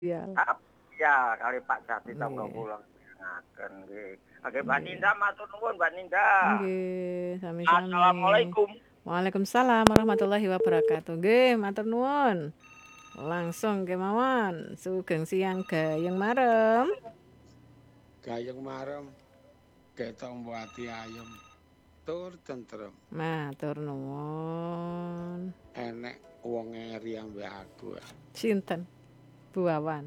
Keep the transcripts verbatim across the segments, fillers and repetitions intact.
Iya. Ya kali Pak Jati tangga Nggih. kula ngaken nggih. Nggih Mbak Ninda matur nuwun Mbak Ninda. Nggih, sami-sami. Assalamualaikum. Waalaikumsalam warahmatullahi wabarakatuh. Nggih, matur nuwun. Langsung kemawon. Sugeng siang gayeng marem. Gayeng marem. Ketok ati ayem. Tur tentrem. Matur nuwun. Enek wong eri ambek aku. Sinten? Bu Wawan.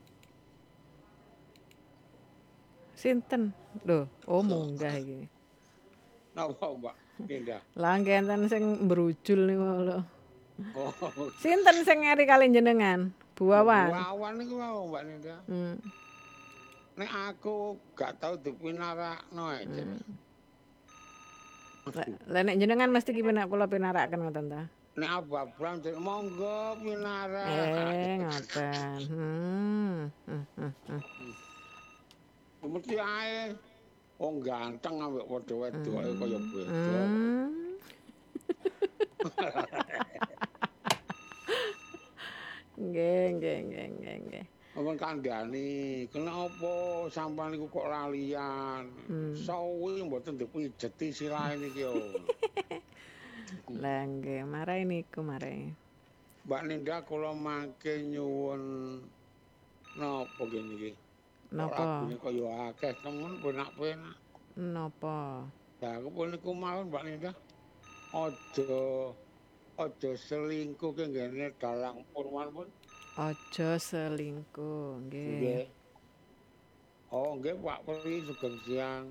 Sinten? Lho, oh munggah iki. Napa, Mbak Ninda? Lah enten sing mbrujul niku lho. Oh. Sinten sing eri kali jenengan? Bu Wawan. Bu Wawan niku wae Mbak Ninda. Hmm. Nek aku gak tau dipinarakno aja. Hmm. Lah nek jenengan mesti ki pinak kula pinaraken ngoten ta? Nek abang monggo pinarak. Eh, ngoten. Hmm. Hmm, hmm, hmm. Mesti ae wong ganteng ambek padha wedoke kaya beda. Hmm. Nggih, nggih, nggih, nggih, nggih. Ampun kandhani, kenapa sampean niku kok lalian? Hmm. Sawi mboten dipijeti sirahe niki yo. Lah nggih, marai niku marai. Mbak Ninda kula mangke nyuwun napa ngene iki? Napa? Lagune kaya akeh temen penak-penak. Napa? Lah aku pun niku mawon Mbak Ninda. Aja aja selingkuh ke nggene dalang purwan pun. Aja selingkuh, nggih. Nggih. Oh, nggih Pak Pri sugeng siang.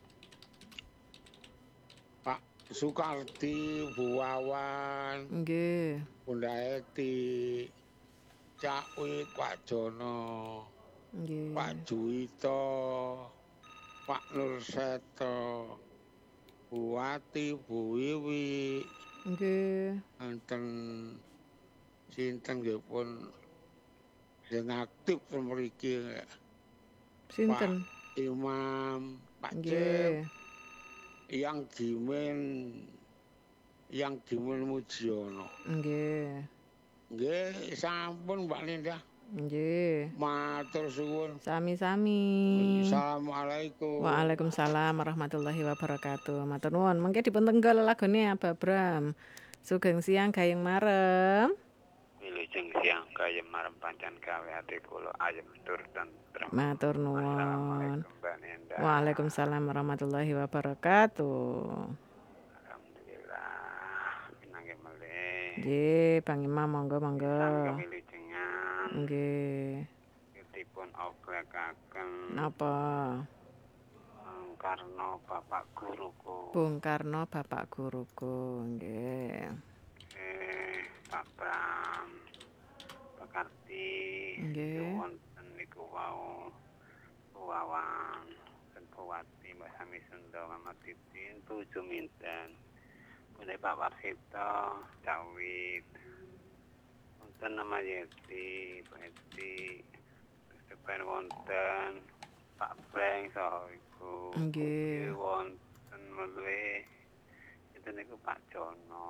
Pak Sukarti, Bu Wawan. Nggih. Bunda Eti. Cak Wit, Pak Jono. Nggih. Pak Juwito. Pak Nurseto. Bu Wati, Bu Wiwi. Nggih. Enten sinten nggih pun sing aktif mriki. Sinten? Pak Imam, Pak Cip, Nggih. Yang Gimen, Yang Gimen Mujiono. Nggih. Nggih, sampun Mbak Ninda. Nggih. Matur suwun. Sami-sami. Assalamualaikum. Waalaikumsalam warahmatullahi wabarakatuh. Matur nuwun. Mengke dipun-tenggal lagone Abah Bram. Sugeng siang gayeng marem. Wilujeng siang gayeng marem pancen gawe ati kula ayem tur tentrem. Matur nuwun. Assalamualaikum Mbak Ninda. Waalaikumsalam warahmatullahi wabarakatuh. Alhamdulillah. Pinanggih melih. Nggih, Bang Imam monggo monggo. Sami wilujengan. Nggih. Dipun oglekaken. Napa? Bung Karno Bapak Guruku. Bung Karno Bapak Guruku, nggih. Eh, Pak Bram. Pak Karti. Nggih. Wonten niku wau Wawan. Dan Puwati Mbak Sami Sunda Mamat Titin tujuh minten. Mulai Pak Warsito, Dawid. Wonten nama Yeti, Pak Yeti. Sepen wonten Pak Breng saha iku. Nggih. Wonten mulih itu niku Pak Jono.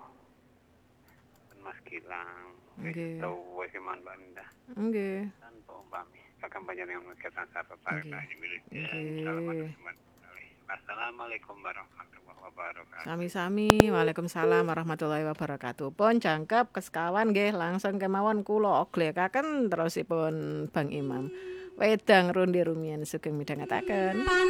Mas Gilang. Nggih. Tau wis man Mbak Ninda. Nggih. Tanpa umpami. Kakang panjenengan ketan sapa parek Nggih. Assalamualaikum warahmatullahi wabarakatuh. Sami-sami. Waalaikumsalam warahmatullahi wabarakatuh. Pun jangkep kesekawan nggih langsung kemawon kula oglekaken terusipun Bang Imam. Wedang ronde rumiyin sugeng midhangetaken.